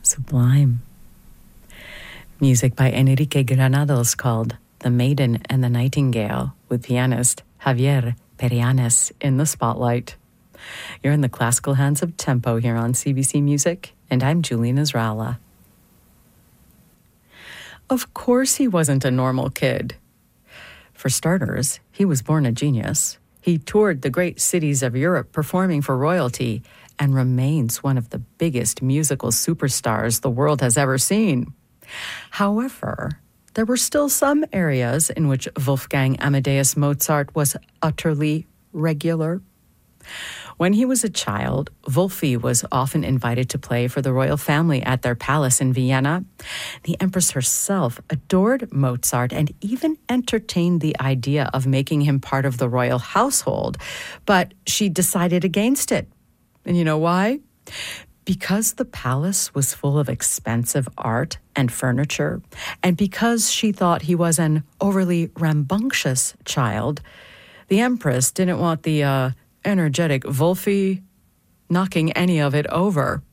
Sublime. Music by Enrique Granados called The Maiden and the Nightingale, with pianist Javier Perianes in the spotlight. You're in the classical hands of Tempo here on CBC Music, and I'm Julie Nasrallah. Of course he wasn't a normal kid. For starters, he was born a genius. He toured the great cities of Europe performing for royalty and remains one of the biggest musical superstars the world has ever seen. However, there were still some areas in which Wolfgang Amadeus Mozart was utterly regular. When he was a child, Wolfie was often invited to play for the royal family at their palace in Vienna. The Empress herself adored Mozart and even entertained the idea of making him part of the royal household, but she decided against it. And you know why? Because the palace was full of expensive art and furniture, and because she thought he was an overly rambunctious child, the Empress didn't want the energetic Wolfie knocking any of it over.